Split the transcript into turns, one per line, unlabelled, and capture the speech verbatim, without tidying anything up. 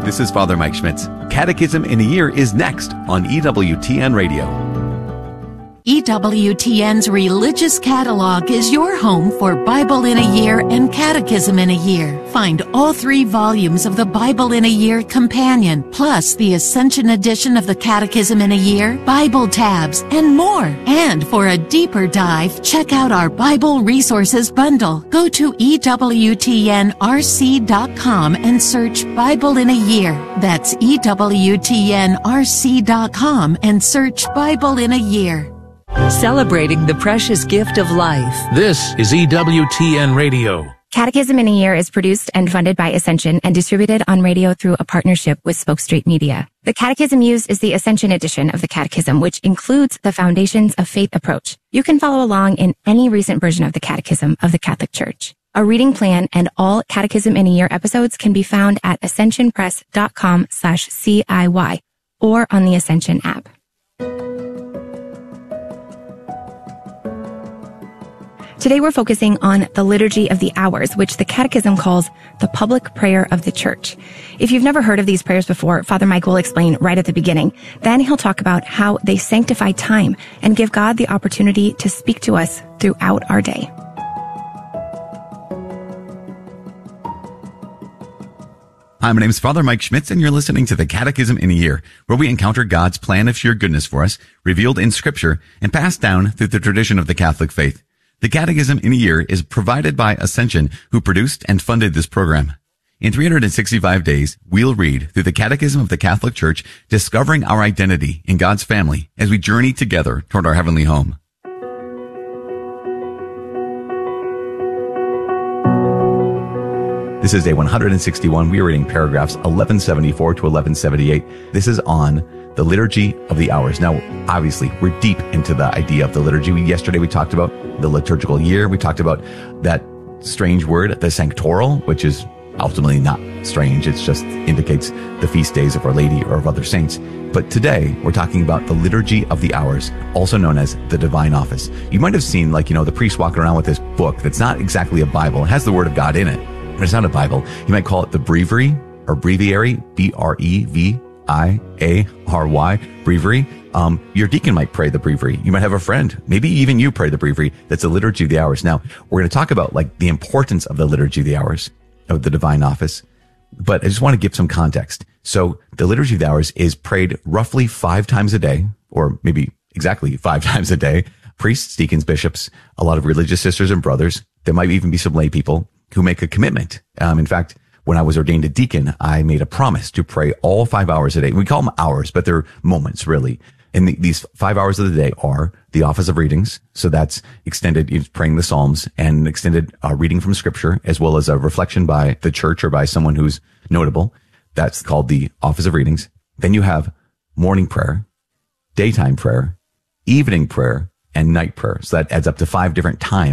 This is Father Mike Schmitz. Catechism in a Year is next on E W T N Radio.
E W T N's Religious Catalog is your home for Bible in a Year and Catechism in a Year. Find all three volumes of the Bible in a Year Companion, plus the Ascension edition of the Catechism in a Year, Bible tabs, and more. And for a deeper dive, check out our Bible Resources Bundle. Go to E W T N R C dot com and search Bible in a Year. That's E W T N R C dot com and search Bible in a Year.
Celebrating the precious gift of life.
This is E W T N Radio.
Catechism in a Year is produced and funded by Ascension and distributed on radio through a partnership with Spoke Street Media. The catechism used is the Ascension edition of the Catechism, which includes the Foundations of Faith approach. You can follow along in any recent version of the Catechism of the Catholic Church. A reading plan and all Catechism in a Year episodes can be found at ascensionpress.com slash CIY or on the Ascension app. Today we're focusing on the Liturgy of the Hours, which the Catechism calls the public prayer of the Church. If you've never heard of these prayers before, Father Mike will explain right at the beginning. Then he'll talk about how they sanctify time and give God the opportunity to speak to us throughout our day.
Hi, my name is Father Mike Schmitz, and you're listening to the Catechism in a Year, where we encounter God's plan of sheer goodness for us, revealed in Scripture and passed down through the tradition of the Catholic faith. The Catechism in a Year is provided by Ascension, who produced and funded this program. In three hundred sixty-five days, we'll read through the Catechism of the Catholic Church, discovering our identity in God's family as we journey together toward our heavenly home. This is day one hundred sixty-one. We are reading paragraphs eleven seventy-four to eleven seventy-eight. This is on the Liturgy of the Hours. Now, obviously, we're deep into the idea of the liturgy. We, yesterday, we talked about the liturgical year. We talked about that strange word, the sanctoral, which is ultimately not strange. It just indicates the feast days of Our Lady or of other saints. But today, we're talking about the Liturgy of the Hours, also known as the Divine Office. You might have seen, like, you know, the priest walking around with this book that's not exactly a Bible. It has the Word of God in it, but it's not a Bible. You might call it the breviary or breviary, B R E V I A R Y, breviary. Um, your deacon might pray the breviary. You might have a friend, maybe even you pray the breviary. That's the Liturgy of the Hours. Now, we're going to talk about like the importance of the Liturgy of the Hours, of the Divine Office, but I just want to give some context. So the Liturgy of the Hours is prayed roughly five times a day, or maybe exactly five times a day. Priests, deacons, bishops, a lot of religious sisters and brothers. There might even be some lay people who make a commitment. Um, in fact, when I was ordained a deacon, I made a promise to pray all five hours a day. We call them hours, but they're moments, really. And the, these five hours of the day are the office of readings. So that's extended praying the Psalms and extended uh, reading from Scripture, as well as a reflection by the church or by someone who's notable. That's called the office of readings. Then you have morning prayer, daytime prayer, evening prayer, and night prayer. So that adds up to five different times